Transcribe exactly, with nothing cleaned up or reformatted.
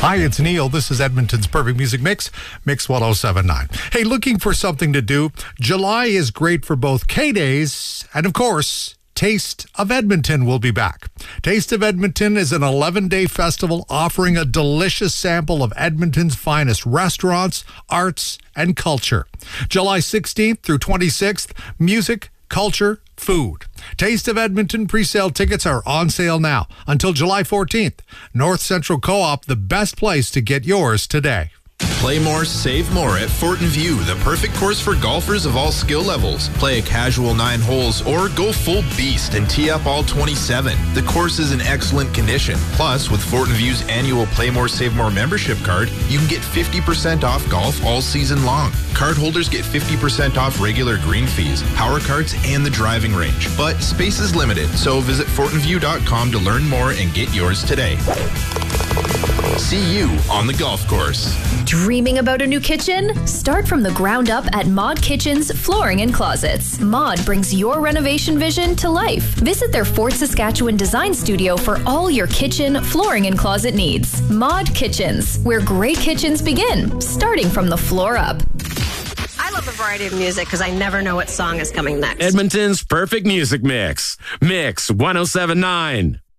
Hi, it's Neil. This is Edmonton's Perfect Music Mix, Mix ten seventy-nine. Hey, looking for something to do? July is great for both K-Days and, of course, Taste of Edmonton will be back. Taste of Edmonton is an eleven-day festival offering a delicious sample of Edmonton's finest restaurants, arts, and culture. July sixteenth through twenty-sixth, music, culture, food. Taste of Edmonton pre-sale tickets are on sale now until July fourteenth. North Central Co-op, the best place to get yours today. Play more, save more at Fortin View, the perfect course for golfers of all skill levels. Play a casual nine holes or go full beast and tee up all twenty-seven. The course is in excellent condition. Plus, with Fortin View's annual Play More, Save More membership card, you can get fifty percent off golf all season long. Card holders get fifty percent off regular green fees, power carts, and the driving range. But space is limited, so visit fortin view dot com to learn more and get yours today. See you on the golf course. Dreaming about a new kitchen? Start from the ground up at Mod Kitchens Flooring and Closets. Mod brings your renovation vision to life. Visit their Fort Saskatchewan design studio for all your kitchen, flooring, and closet needs. Mod Kitchens, where great kitchens begin, starting from the floor up. I love a variety of music because I never know what song is coming next. Edmonton's Perfect Music Mix. Mix ten seventy-nine.